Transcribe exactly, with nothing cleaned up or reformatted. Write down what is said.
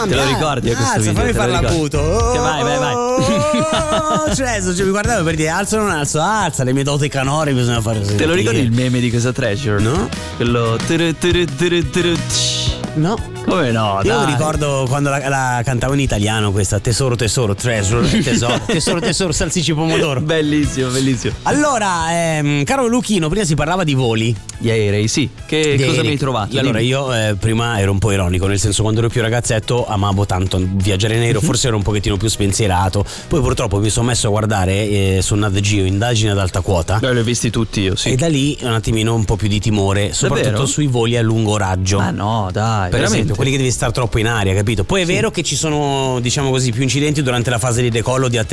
Ah, te lo ricordi a questo video? Fammi farla puto. Oh, vai, vai, vai. Oh, cioè, cioè, mi guardavo per dire alzo o non alzo, alza, le mie doti canore bisogna fare così. Te lo ricordi il meme di questa Treasure? No? Quello turu, turu, turu, turu, No. Come no? Io dai. mi ricordo quando la, la cantavo in italiano questa tesoro tesoro treasure tesoro tesoro tesoro salsicci pomodoro. Bellissimo, bellissimo. Allora, ehm, caro Luchino, prima si parlava di voli. Gli aerei, sì. Che Di cosa aerei. mi hai trovato? Allora, Dimmi. io eh, prima ero un po' ironico, nel senso, quando ero più ragazzetto amavo tanto viaggiare in aereo, forse ero un pochettino più spensierato. Poi purtroppo mi sono messo a guardare eh, su Nat Geo Indagini ad alta quota. Beh, li ho visti tutti io, sì. E da lì un attimino un po' più di timore, soprattutto Davvero? sui voli a lungo raggio. Ah no, dai, Per veramente? esempio, quelli che devi stare troppo in aria, capito? Poi è vero che ci sono, diciamo così, più incidenti durante la fase di decollo, di atterraggio